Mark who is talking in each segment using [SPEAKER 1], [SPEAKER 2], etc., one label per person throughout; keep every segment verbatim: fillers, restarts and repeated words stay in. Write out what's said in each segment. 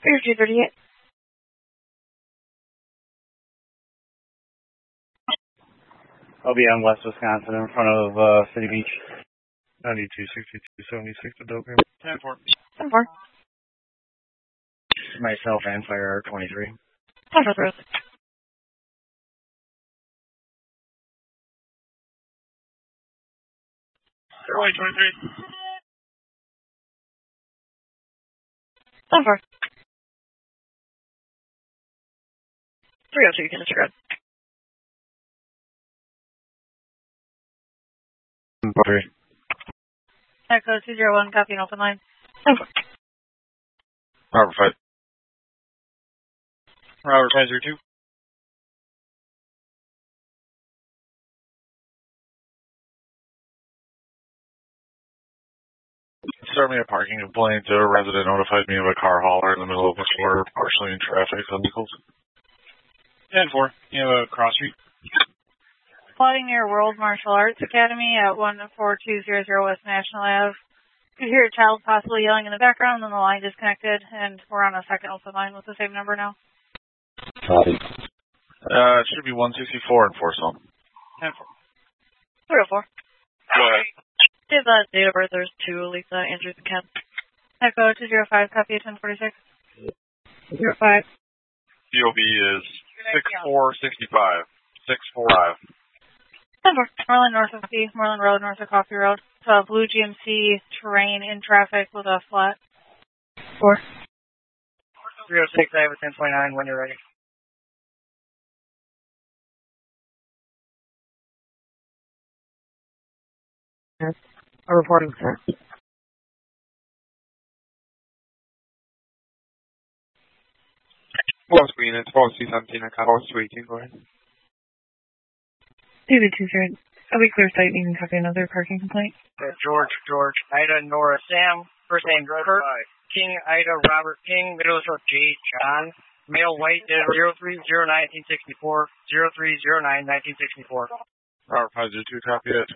[SPEAKER 1] Here's two thirty-eight.
[SPEAKER 2] I'll be on West Wisconsin in front of uh, City Beach.
[SPEAKER 3] ninety-two sixty-two seventy-six to Dogan.
[SPEAKER 4] ten four.
[SPEAKER 1] ten four.
[SPEAKER 2] Myself and Fire R twenty-three.
[SPEAKER 1] ten four.
[SPEAKER 4] Airway twenty-three.
[SPEAKER 1] ten four. three oh two, you can disregard.
[SPEAKER 2] Three.
[SPEAKER 1] Echo two zero one, copy and open line. ten four.
[SPEAKER 4] Robert five. Robert five zero two. Start me a parking complaint. A resident notified me of a car hauler in the middle of the square, partially in traffic on vehicles. ten four. You have a cross street.
[SPEAKER 1] Plotting near World Martial Arts Academy at one four two zero zero West National Avenue. You hear a child possibly yelling in the background, and the line disconnected, and we're on a second open line with the same number now.
[SPEAKER 2] Copy.
[SPEAKER 4] Uh, it should be one sixty-four in Forcell.
[SPEAKER 1] ten four. three oh four.
[SPEAKER 4] Go ahead.
[SPEAKER 1] Give that date of birth, there's two, Lisa Andrews and Ken. Echo two zero five, copy at ten forty-six. zero five.
[SPEAKER 4] D O B is six four sixty-five. six four five.
[SPEAKER 1] ten four. Moreland north of Coffee, Moreland Road, north of Coffee Road. It's a blue G M C terrain in traffic with a flat. four.
[SPEAKER 2] three oh six, I have a ten point nine when you're ready.
[SPEAKER 1] Yes. A reporting, sir.
[SPEAKER 5] Force Green, it's Force C seventeen, I got Force two eighteen, go ahead.
[SPEAKER 1] David two zero. A week clear site, you can copy another parking complaint.
[SPEAKER 2] Uh, George, George, Ida, Nora, Sam, first name Kurt, King, Ida, Robert King, middle initial J, John, male, white, zero three zero nine nineteen sixty-four, zero three zero nine nineteen sixty-four.
[SPEAKER 4] Robert five zero two, copy it.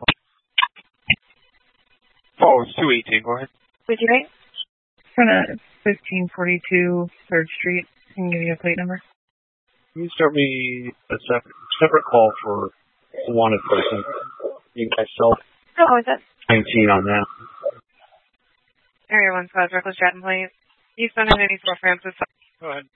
[SPEAKER 5] Force two eighteen, go ahead.
[SPEAKER 1] Would you rate? Front of fifteen forty-two third Street. Can you give you a plate number?
[SPEAKER 3] Can you start me a separate, separate call for a wanted person? You guys self
[SPEAKER 1] Oh, what is that?
[SPEAKER 3] nineteen on that.
[SPEAKER 1] Area one squad, reckless jet and plate. Eastbound and eighty-four Francis.
[SPEAKER 4] Go ahead.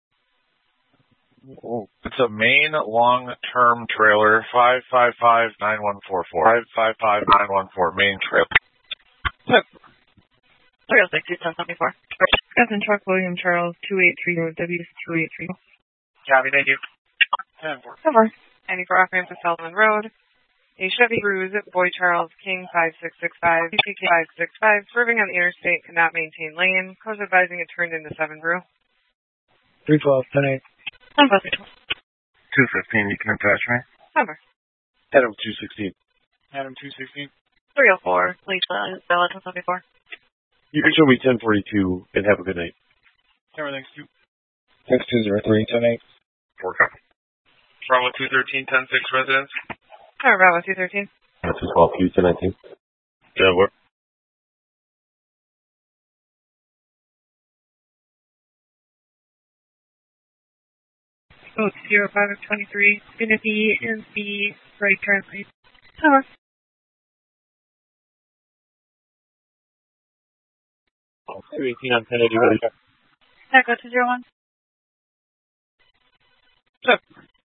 [SPEAKER 4] Oh, it's a main long-term trailer, five five five nine one four four. five five five nine one four, main trailer.
[SPEAKER 1] three oh six, ten seventy-four. Captain Truck William Charles, two eight three W two eight three.
[SPEAKER 2] Copy, thank you.
[SPEAKER 4] ten four.
[SPEAKER 1] Cover. ninety-four off ramp to Feldman Road. A Chevy Cruze, Boy Charles King five six six five, B P K five six five, swerving on the interstate, cannot maintain lane. Codes advising it turned into seven Brew.
[SPEAKER 2] three twelve, ten eight.
[SPEAKER 4] two fifteen, you can attach me.
[SPEAKER 1] Cover.
[SPEAKER 3] Adam two sixteen.
[SPEAKER 4] Adam two sixteen.
[SPEAKER 1] three oh four, Lisa, Bella ten seventy-four.
[SPEAKER 3] You can show me ten forty-two and have a good night.
[SPEAKER 4] Camera, thanks, two.
[SPEAKER 5] six two zero three, ten eight.
[SPEAKER 4] Four copy. Bravo two thirteen, ten six residents.
[SPEAKER 1] Cover, Bravo two thirteen.
[SPEAKER 3] That's as well, Q ten nineteen.
[SPEAKER 4] Yeah, what?
[SPEAKER 1] Oh, it's zero five of twenty-three. It's going to be in the right turn lane. Cover.
[SPEAKER 3] two eighteen on ten eighty, ready.
[SPEAKER 1] Echo two zero one.
[SPEAKER 4] Yep.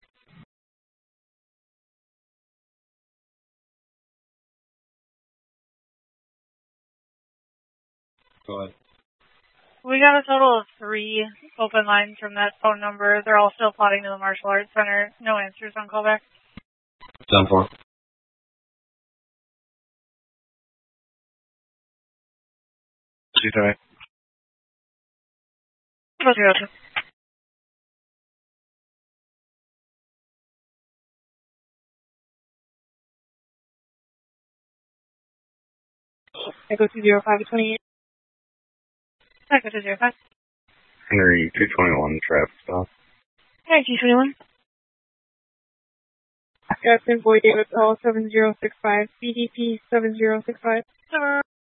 [SPEAKER 3] Go ahead.
[SPEAKER 1] We got a total of three open lines from that phone number. They're all still plotting to the Martial Arts Center. No answers on callback.
[SPEAKER 3] ten four.
[SPEAKER 4] See tonight.
[SPEAKER 1] Echo zero two. Echo two zero five twenty-eight. Echo two zero five.
[SPEAKER 3] Henry two twenty-one, traffic stop.
[SPEAKER 1] Henry two twenty-one. Captain Boy David Paul seven zero six five, B D P seven zero six five.